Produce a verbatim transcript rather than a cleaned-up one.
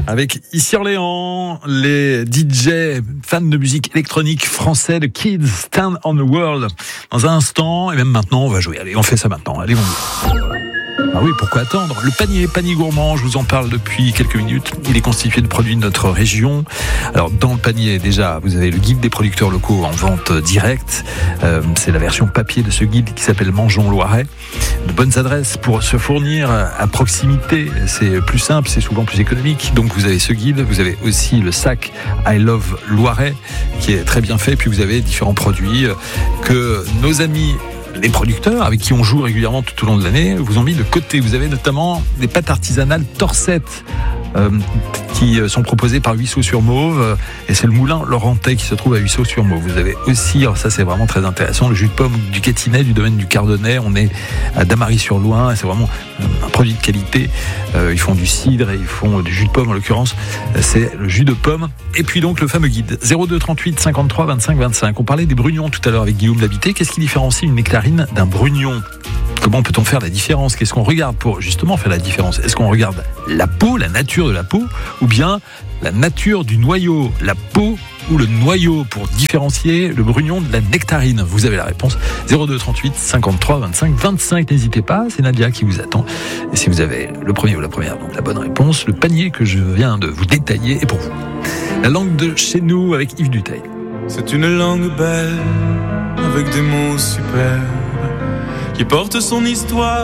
Avec ici Orléans, les D J fans de musique électronique français, de Kids Stand on the World. Dans un instant, et même maintenant, on va jouer. Allez, on fait ça maintenant. Allez, on y va. Ah oui, pourquoi attendre ? Le panier, panier gourmand, je vous en parle depuis quelques minutes. Il est constitué de produits de notre région. Alors, dans le panier, déjà, vous avez le guide des producteurs locaux en vente directe. Euh, c'est la version papier de ce guide qui s'appelle Mangeons Loiret. De bonnes adresses pour se fournir à proximité. C'est plus simple, c'est souvent plus économique. Donc, vous avez ce guide. Vous avez aussi le sac I Love Loiret qui est très bien fait. Puis, vous avez différents produits que nos amis les producteurs avec qui on joue régulièrement tout au long de l'année vous ont mis de côté. Vous avez notamment des pâtes artisanales Torcette euh, qui sont proposées par Huisseau-sur-Mauve euh, et c'est le moulin Laurentais qui se trouve à Huisseau-sur-Mauve. Vous avez aussi, alors ça c'est vraiment très intéressant, le jus de pomme du Catinet du domaine du Cardonnais. On est à Damary-sur-Loing et c'est vraiment un produit de qualité. Euh, ils font du cidre et ils font du jus de pomme en l'occurrence. C'est le jus de pomme. Et puis donc le fameux guide zéro deux trente-huit cinquante-trois vingt-cinq vingt-cinq. On parlait des brugnons tout à l'heure avec Guillaume Labité. Qu'est-ce qui différencie une nectarine d'un brugnon ? Comment peut-on faire la différence ? Qu'est-ce qu'on regarde pour justement faire la différence ? Est-ce qu'on regarde la peau, la nature de la peau, ou bien la nature du noyau, la peau ou le noyau pour différencier le brugnon de la nectarine ? Vous avez la réponse. zéro deux trente-huit cinquante-trois vingt-cinq vingt-cinq. N'hésitez pas, c'est Nadia qui vous attend. Et si vous avez le premier ou la première, donc la bonne réponse, le panier que je viens de vous détailler est pour vous. La langue de chez nous avec Yves Duteil. C'est une langue belle, avec des mots superbes, qui porte son histoire.